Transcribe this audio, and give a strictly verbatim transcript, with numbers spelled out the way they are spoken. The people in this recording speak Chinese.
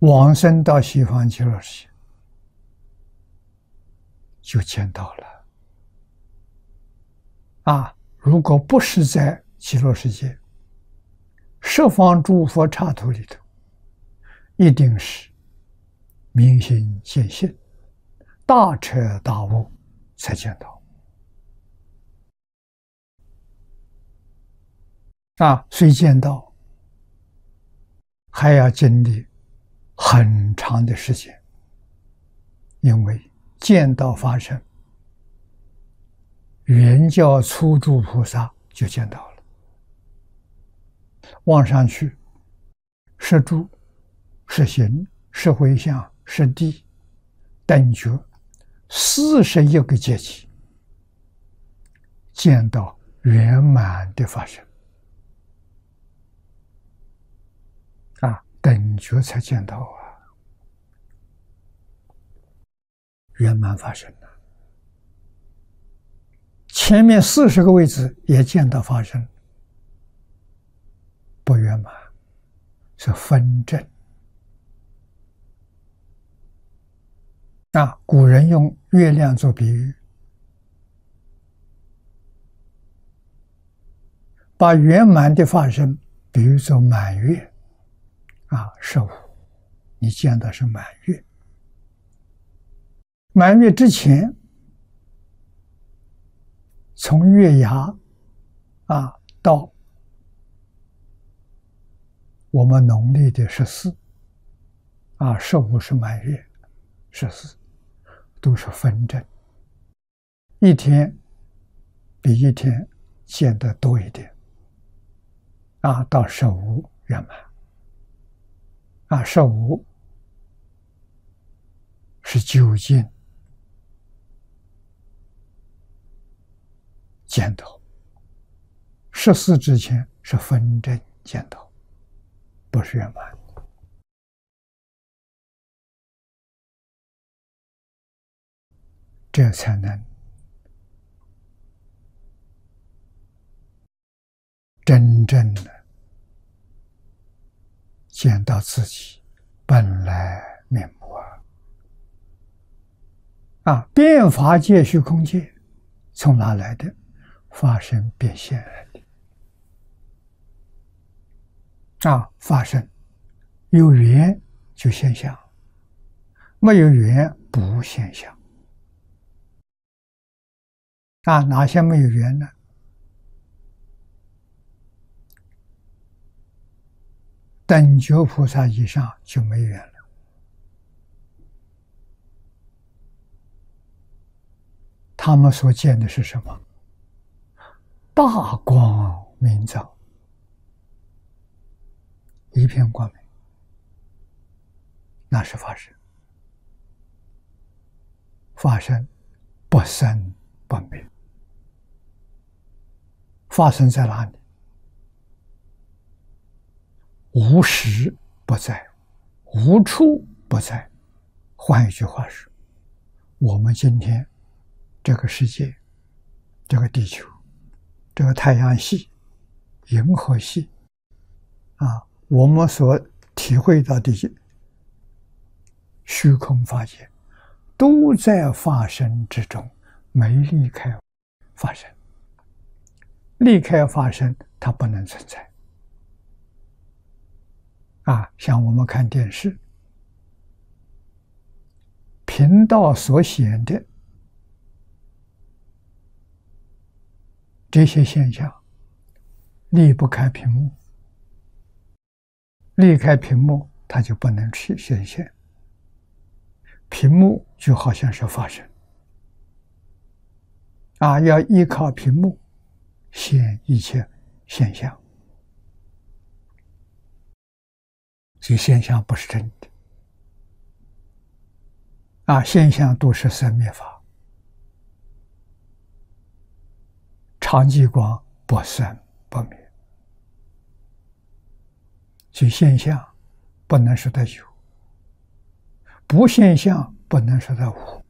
往生到西方极乐世界，就见到了。啊，如果不是在极乐世界，十方诸佛刹土里头，一定是明心见性，大彻大悟才见到。啊，虽见到，还要经历很长的时间，因为见到发生，圆教初住菩萨就见到了。往上去，是住、是行、是回向、是地、等觉，四十一个阶级，见到圆满的发生。啊，等觉才见到啊，圆满发生了。前面四十个位置也见到发生，不圆满，是分正。啊，古人用月亮做比喻，把圆满的发生比喻作满月。啊，十五，你见到是满月。满月之前，从月牙啊到我们农历的十四，啊，十五是满月，十四都是分正，一天比一天见得多一点。啊，到十五圆满。啊，十五是究竟见到，十四之前是分正见到，不是圆满。这才能真正的见到自己本来面目啊！啊，变法界、虚空界从哪来的？发生变现来的。啊，发生有缘就现象，没有缘不现象。啊，哪些没有缘呢？等觉菩萨以上就没缘了。他们所见的是什么？大光明照，一片光明，那是法身。法身不生不灭。发生在哪里？无时不在，无处不在。换一句话说，我们今天这个世界，这个地球，这个太阳系、银河系啊，我们所体会到的虚空法界，都在发生之中，没离开发生。离开发生，它不能存在。啊，像我们看电视，频道所显的这些现象，离不开屏幕，离开屏幕，它就不能去显现。屏幕就好像是发生，啊，要依靠屏幕现一切现象。所以现象不是真的，啊，现象都是生灭法，常寂光不生不灭，所以现象不能说它有，不现象不能说它无。